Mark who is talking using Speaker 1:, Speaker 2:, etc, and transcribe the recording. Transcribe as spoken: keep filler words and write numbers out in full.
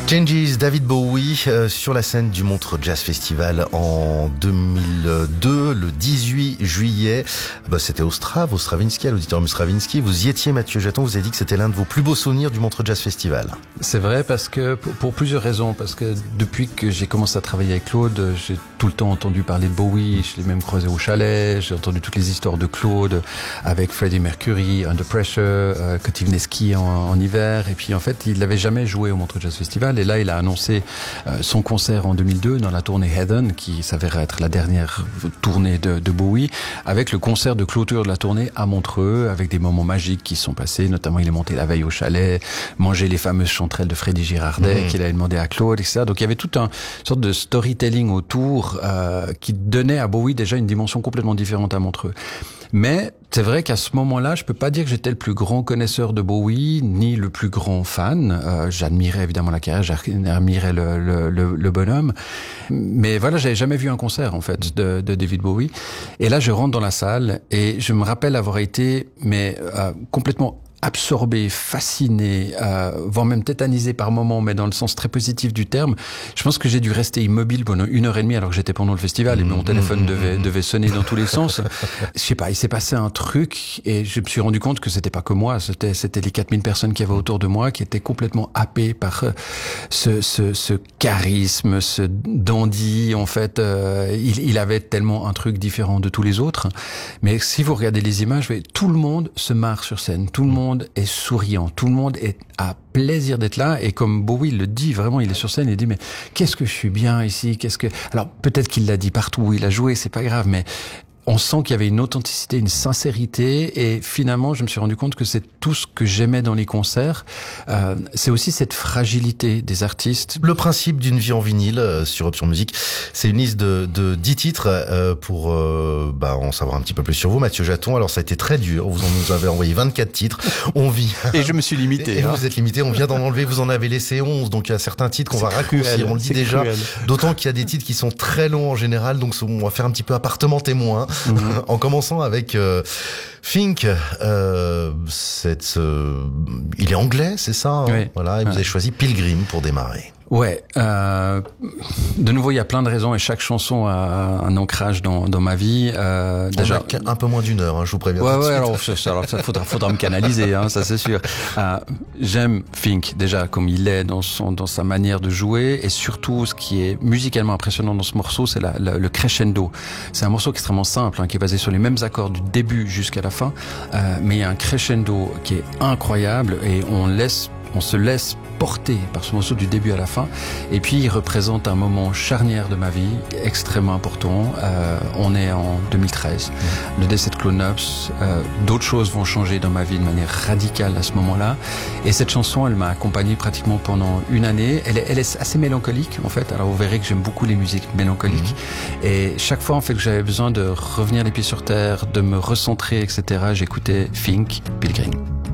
Speaker 1: Changes, David Bowie euh, sur la scène du Montreux Jazz Festival en deux mille deux, le dix-huit juillet. Bah, c'était au Strav, au Stravinsky, à l'auditorium Stravinsky. Vous y étiez, Mathieu Jaton, vous avez dit que c'était l'un de vos plus beaux souvenirs du Montreux Jazz Festival.
Speaker 2: C'est vrai, parce que pour, pour plusieurs raisons. Parce que depuis que j'ai commencé à travailler avec Claude, j'ai tout le temps entendu parler de Bowie. Je l'ai même croisé au chalet. J'ai entendu toutes les histoires de Claude avec Freddie Mercury, Under Pressure, euh, quand il venait skier en, en hiver. Et puis en fait, il n'avait jamais joué au Montreux Jazz Festival. Et là, il a annoncé euh, son concert en deux mille deux dans la tournée Heaven, qui s'avérait être la dernière tournée de, de Bowie, avec le concert de clôture de la tournée à Montreux, avec des moments magiques qui se sont passés. Notamment, il est monté la veille au chalet, manger les fameuses chanterelles de Freddy Girardet, mmh. qu'il avait demandé à Claude, et cetera. Donc, il y avait toute un sorte de storytelling autour euh, qui donnait à Bowie déjà une dimension complètement différente à Montreux. Mais c'est vrai qu'à ce moment-là, je peux pas dire que j'étais le plus grand connaisseur de Bowie, ni le plus grand fan. Euh, j'admirais évidemment la carrière, j'admirais le, le, le, le bonhomme. Mais voilà, j'avais jamais vu un concert, en fait, de, de David Bowie. Et là, je rentre dans la salle et je me rappelle avoir été, mais, euh, complètement absorbé, fasciné, euh, voire même tétanisé par moments, mais dans le sens très positif du terme. Je pense que j'ai dû rester immobile pendant une heure et demie alors que j'étais pendant le festival et mon téléphone devait, devait sonner dans tous les sens. Je sais pas, il s'est passé un truc et je me suis rendu compte que c'était pas que moi, c'était, c'était les quatre mille personnes qui avaient autour de moi qui étaient complètement happées par ce, ce, ce charisme, ce dandy. En fait, euh, il, il avait tellement un truc différent de tous les autres. Mais si vous regardez les images, tout le monde se marre sur scène, tout le monde est souriant, tout le monde est à plaisir d'être là, et comme Bowie le dit, vraiment, il est sur scène, il dit mais qu'est-ce que je suis bien ici, qu'est-ce que... Alors peut-être qu'il l'a dit partout où il a joué, c'est pas grave, mais on sent qu'il y avait une authenticité, une sincérité, et finalement, je me suis rendu compte que c'est tout ce que j'aimais dans les concerts. Euh, c'est aussi cette fragilité des artistes.
Speaker 1: Le principe d'une vie en vinyle euh, sur Option Musique, c'est une liste de, de dix titres euh, pour euh, bah, en savoir un petit peu plus sur vous, Mathieu Jaton. Alors, ça a été très dur. Vous en nous avez envoyé vingt-quatre titres. On vit.
Speaker 2: Et je me suis limité.
Speaker 1: Et
Speaker 2: hein.
Speaker 1: Vous êtes limité. On vient d'en enlever. Vous en avez laissé onze. Donc, il y a certains titres qu'on va raccourcir. On le dit déjà. Cruel. D'autant qu'il y a des titres qui sont très longs en général. Donc, on va faire un petit peu appartement témoin. Mmh. En commençant avec euh, Fink, euh, cette, euh, il est anglais, c'est ça hein
Speaker 2: oui.
Speaker 1: Voilà, et vous
Speaker 2: ouais.
Speaker 1: avez choisi Pilgrim pour démarrer.
Speaker 2: Ouais, euh, de nouveau, il y a plein de raisons et chaque chanson a un ancrage dans, dans ma vie. Euh,
Speaker 1: déjà, un peu moins d'une heure, hein, je vous préviens.
Speaker 2: Ouais, ouais, alors, alors ça faudra, faudra me canaliser, hein, ça c'est sûr. Euh, j'aime Fink déjà comme il est dans son, dans sa manière de jouer, et surtout ce qui est musicalement impressionnant dans ce morceau, c'est la, la, le crescendo. C'est un morceau extrêmement simple, hein, qui est basé sur les mêmes accords du début jusqu'à la fin, euh, mais il y a un crescendo qui est incroyable et on laisse, on se laisse porté par ce morceau du début à la fin, et puis il représente un moment charnière de ma vie, extrêmement important. Euh, on est en deux mille treize, mmh. le décès de Claude Nobs, euh, d'autres choses vont changer dans ma vie de manière radicale à ce moment-là, et cette chanson, elle m'a accompagné pratiquement pendant une année. Elle est, elle est assez mélancolique en fait, alors vous verrez que j'aime beaucoup les musiques mélancoliques, mmh. et chaque fois en fait que j'avais besoin de revenir les pieds sur terre, de me recentrer, et cetera, j'écoutais Fink, Pilgrim.